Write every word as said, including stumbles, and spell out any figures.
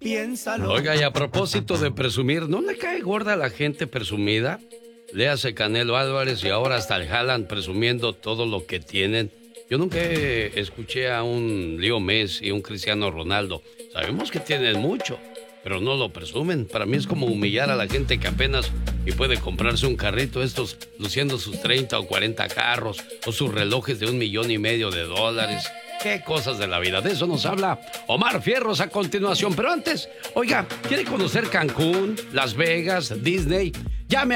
piénsalo. Oiga, y a propósito de presumir, ¿no le cae gorda a la gente presumida? Léase Canelo Álvarez y ahora hasta el Haaland presumiendo todo lo que tienen. Yo nunca escuché a un Leo Messi y un Cristiano Ronaldo. Sabemos que tienen mucho, pero no lo presumen. Para mí es como humillar a la gente que apenas y puede comprarse un carrito, estos luciendo sus treinta o cuarenta carros o sus relojes de un millón y medio de dólares. Qué cosas de la vida. De eso nos habla Omar Fierros a continuación. Pero antes, oiga, ¿quiere conocer Cancún, Las Vegas, Disney? Llame